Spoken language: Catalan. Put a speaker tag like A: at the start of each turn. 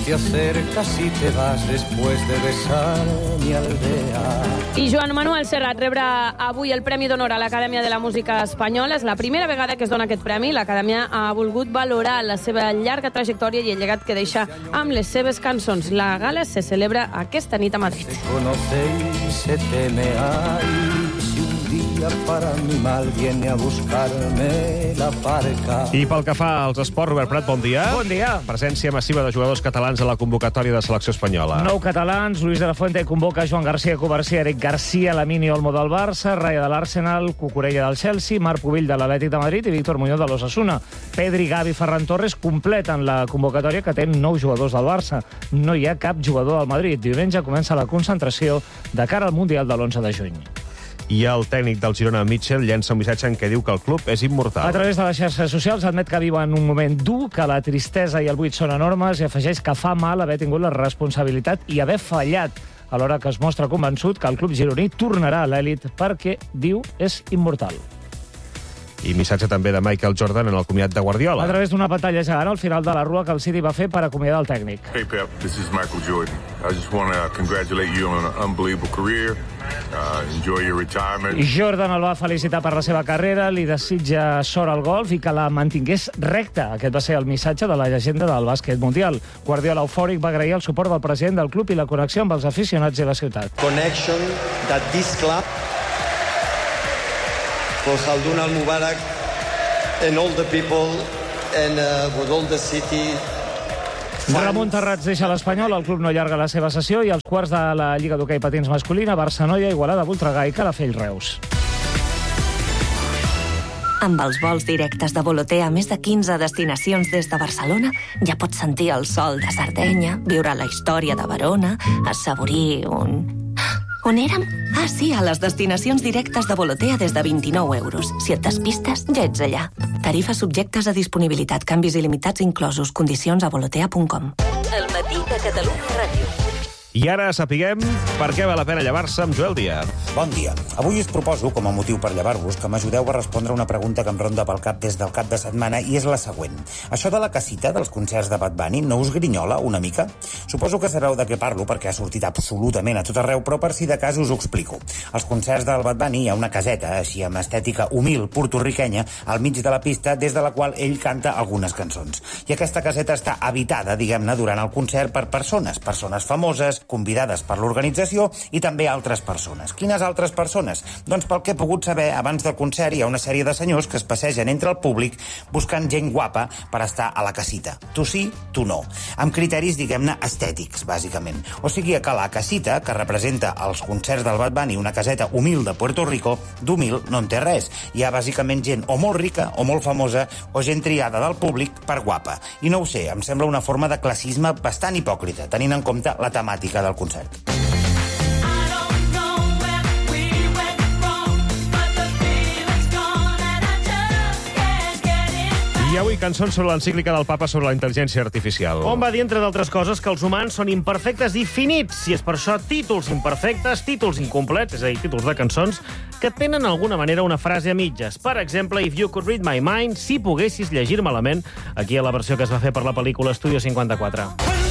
A: te acercas y te vas después de besar mi aldea.
B: I Joan Manuel Serrat rebrà avui el Premi d'Honor a l'Acadèmia de la Música Espanyola. És la primera vegada que es dona aquest premi. L'Acadèmia ha volgut valorar la seva llarga trajectòria i el llegat que deixa amb les seves cançons. La gala se celebra aquesta nit a Madrid.
A: Se conoce y se teme, ay, si un día para mi mal viene a buscarme la parca.
C: I pel que fa als esports, Robert Prat, bon dia.
D: Bon dia.
C: Presència massiva de jugadors catalans a la convocatòria de selecció espanyola.
D: 9 catalans, Luis de la Fuente convoca Joan García, Covarsí, Eric García, Lamine Olmo del Barça, Raya de l'Arsenal, Cucurella del Chelsea, Marc Pubill de l'Atlètic de Madrid i Víctor Muñoz de l'Osasuna. Pedri, Gavi, Ferran Torres completen la convocatòria que té 9 jugadors del Barça. No hi ha cap jugador del Madrid. Diumenge comença la concentració de cara al Mundial de l'11 de juny.
C: I el tècnic del Girona, Mitchell, llença un missatge en què diu que el club és immortal.
D: A través de les xarxes socials admet que viu en un moment dur, que la tristesa i el buit són enormes i afegeix que fa mal haver tingut la responsabilitat i haver fallat, alhora que es mostra convençut que el club gironí tornarà a l'èlit perquè, diu, és immortal.
C: I missatge també de Michael Jordan en el comiat de Guardiola.
D: A través d'una pantalla gegant al final de la rua que el City va fer per acomiadar el tècnic.
E: Hey Pep, this is Michael Jordan. I just want to congratulate you on an unbelievable career. Enjoy your retirement.
D: Jordan el va felicitar per la seva carrera, li desitja sort al golf i que la mantingués recta. Aquest va ser el missatge de la llegenda del bàsquet mundial. Guardiola eufòric va agrair el suport del president del club i la connexió amb els aficionats i la ciutat.
F: Connection that this club for Khaldun Al-Mubarak and all the people and with all the city.
D: Ramon Terrats deixa l'Espanyol, el club no allarga la seva sessió i els quarts de la Lliga d'Hoquei Patins masculina, Barça-Noia, Igualada, Voltregà i Calafell-Reus.
G: Amb els vols directes de Volotea a més de 15 destinacions des de Barcelona, ja pots sentir el sol de Sardenya, viure la història de Verona, assaborir un... On érem? Ah, sí, a les destinacions directes de Volotea des de 29 euros. Si et despistes, ja ets allà. Tarifes subjectes a disponibilitat, canvis il·limitats inclosos, condicions a volotea.com.
H: El matí de Catalunya Ràdio.
C: I ara sapiguem per què val la pena llevar-se amb Joel Díaz.
I: Bon dia. Avui us proposo, com a motiu per llevar-vos, que m'ajudeu a respondre una pregunta que em ronda pel cap des del cap de setmana, i és la següent. Això de la casita dels concerts de Bad Bunny no us grinyola una mica? Suposo que sabeu de què parlo, perquè ha sortit absolutament a tot arreu, però per si de cas us ho explico. Als concerts del Bad Bunny hi ha una caseta, així amb estètica humil, portorriquenya, al mig de la pista, des de la qual ell canta algunes cançons. I aquesta caseta està habitada, diguem-ne, durant el concert per persones famoses, convidades per l'organització i també altres persones. Quines altres persones? Doncs pel que he pogut saber, abans del concert hi ha una sèrie de senyors que es passegen entre el públic buscant gent guapa per estar a la casita. Tu sí, tu no. Amb criteris, diguem-ne, estètics, bàsicament. O sigui que la casita, que representa els concerts del Bad Bunny, una caseta humil de Puerto Rico, d'humil no en té res. Hi ha bàsicament gent o molt rica o molt famosa o gent triada del públic per guapa. I no ho sé, em sembla una forma de classisme bastant hipòcrita, tenint en compte la temàtica del concert.
C: I avui cançons sobre l'encíclica del papa sobre la intel·ligència artificial.
J: On va dir, entre d'altres coses, que els humans són imperfectes i finits, i és per això títols imperfectes, títols incomplets, és a dir, títols de cançons, que tenen d'alguna manera una frase a mitges. Per exemple, If You Could Read My Mind, si poguessis llegir-me la ment, aquí a la versió que es va fer per la pel·lícula Estudio 54.